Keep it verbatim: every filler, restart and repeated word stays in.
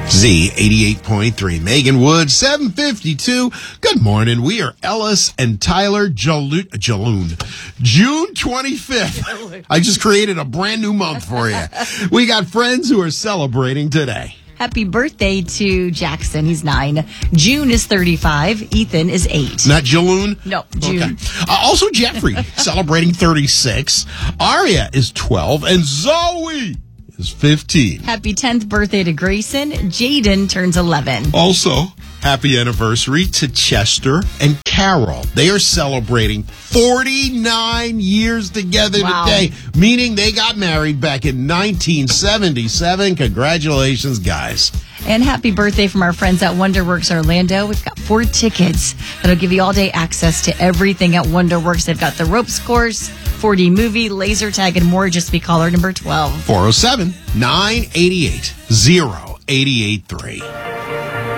Z eighty-eight point three. Megan Wood, seven fifty-two. Good morning. We are Ellis and Tyler Jaloon. Jaloon. June twenty-fifth. I just created a brand new month for you. We got friends who are celebrating today. Happy birthday to Jackson. He's nine. June is thirty-five. Ethan is eight. Not Jaloon? No, June. Okay. Uh, also, Jeffrey celebrating thirty-six. Aria is twelve. And Zoe is fifteen. Happy tenth birthday to Grayson. Jaden turns eleven. Also, happy anniversary to Chester and Carol. They are celebrating forty-nine years together Wow. today, meaning they got married back in nineteen seventy-seven. Congratulations, guys. And happy birthday from our friends at Wonderworks Orlando. We've got four tickets that'll give you all-day access to everything at Wonderworks. They've got the ropes course, four D movie, laser tag, and more. Just be caller number twelve. four oh seven, nine eight eight, oh eight eight three.